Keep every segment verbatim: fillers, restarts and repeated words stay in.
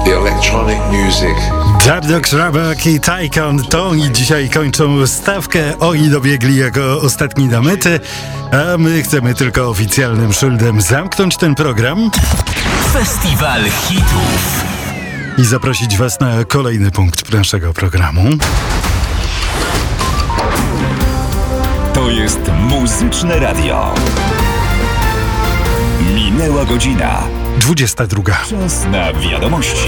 the electronic music. Dardox, Rabak i Tycoon to oni dzisiaj kończą stawkę. Oni dobiegli jako ostatni do mety, a my chcemy tylko oficjalnym szyldem zamknąć ten program. Festiwal hitów. I zaprosić was na kolejny punkt naszego programu. To jest Muzyczne Radio. Minęła godzina. dwudziesta druga. Czas na wiadomości.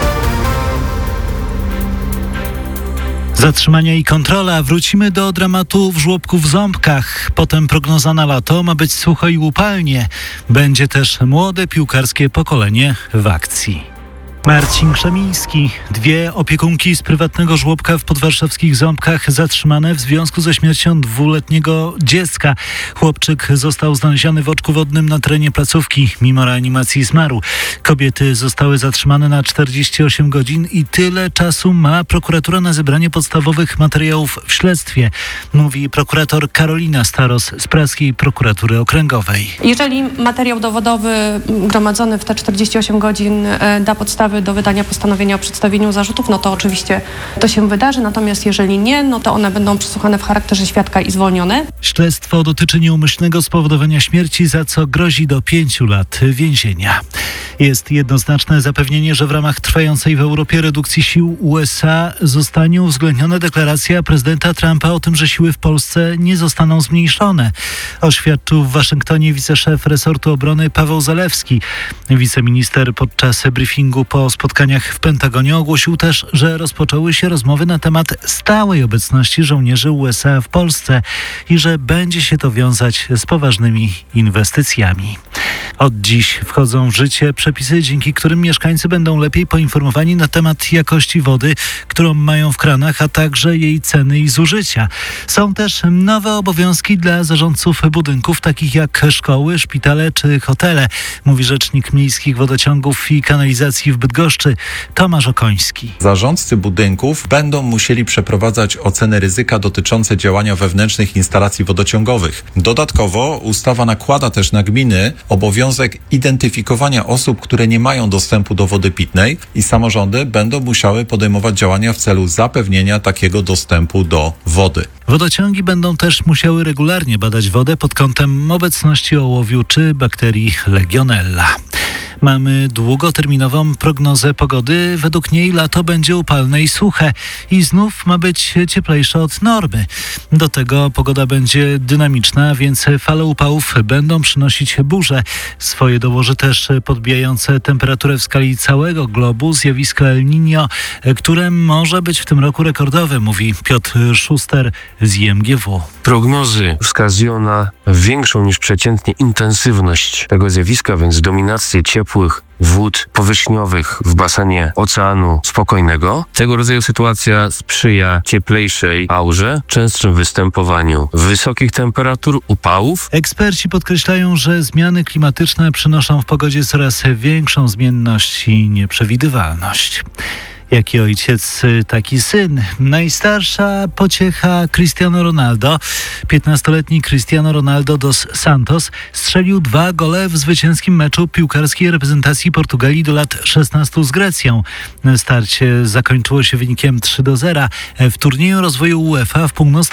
Zatrzymania i kontrola. Wrócimy do dramatu w żłobku w Ząbkach. Potem prognoza na lato. Ma być sucho i upalnie. Będzie też młode piłkarskie pokolenie w akcji. Marcin Krzemiński. Dwie opiekunki z prywatnego żłobka w podwarszawskich Ząbkach zatrzymane w związku ze śmiercią dwuletniego dziecka. Chłopczyk został znaleziony w oczku wodnym na terenie placówki. Mimo reanimacji zmarł. Kobiety zostały zatrzymane na czterdzieści osiem godzin i tyle czasu ma prokuratura na zebranie podstawowych materiałów w śledztwie, mówi prokurator Karolina Staros z praskiej prokuratury okręgowej. Jeżeli materiał dowodowy gromadzony w te czterdzieści osiem godzin da podstawy do wydania postanowienia o przedstawieniu zarzutów, no to oczywiście to się wydarzy, natomiast jeżeli nie, no to one będą przesłuchane w charakterze świadka i zwolnione. Śledztwo dotyczy nieumyślnego spowodowania śmierci, za co grozi do pięciu lat więzienia. Jest jednoznaczne zapewnienie, że w ramach trwającej w Europie redukcji sił U S A zostanie uwzględniona deklaracja prezydenta Trumpa o tym, że siły w Polsce nie zostaną zmniejszone. Oświadczył w Waszyngtonie wiceszef resortu obrony Paweł Zalewski. Wiceminister podczas briefingu po spotkaniach w Pentagonie ogłosił też, że rozpoczęły się rozmowy na temat stałej obecności żołnierzy U S A w Polsce i że będzie się to wiązać z poważnymi inwestycjami. Od dziś wchodzą w życie przepisy, dzięki którym mieszkańcy będą lepiej poinformowani na temat jakości wody, którą mają w kranach, a także jej ceny i zużycia. Są też nowe obowiązki dla zarządców budynków, takich jak szkoły, szpitale czy hotele, mówi rzecznik miejskich wodociągów i kanalizacji w Bydgoszczy Tomasz Okoński. Zarządcy budynków będą musieli przeprowadzać oceny ryzyka dotyczące działania wewnętrznych instalacji wodociągowych. Dodatkowo ustawa nakłada też na gminy obowiązek identyfikowania osób, które nie mają dostępu do wody pitnej i samorządy będą musiały podejmować działania w celu zapewnienia takiego dostępu do wody. Wodociągi będą też musiały regularnie badać wodę pod kątem obecności ołowiu czy bakterii Legionella. Mamy długoterminową prognozę pogody. Według niej lato będzie upalne i suche i znów ma być cieplejsze od normy. Do tego pogoda będzie dynamiczna, więc fale upałów będą przynosić burze. Swoje dołoży też podbijające temperaturę w skali całego globu zjawisko El Niño, które może być w tym roku rekordowe, mówi Piotr Szuster z I M G W. Prognozy wskazują na większą niż przeciętnie intensywność tego zjawiska, więc dominację ciepłych wód powierzchniowych w basenie Oceanu Spokojnego. Tego rodzaju sytuacja sprzyja cieplejszej aurze, częstszym występowaniu wysokich temperatur, upałów. Eksperci podkreślają, że zmiany klimatyczne przynoszą w pogodzie coraz większą zmienność i nieprzewidywalność. Jaki ojciec, taki syn. Najstarsza pociecha Cristiano Ronaldo. piętnastoletni Cristiano Ronaldo dos Santos strzelił dwa gole w zwycięskim meczu piłkarskiej reprezentacji Portugalii do lat szesnastu z Grecją. Starcie zakończyło się wynikiem trzy do zera. W turnieju rozwoju UEFA w północnej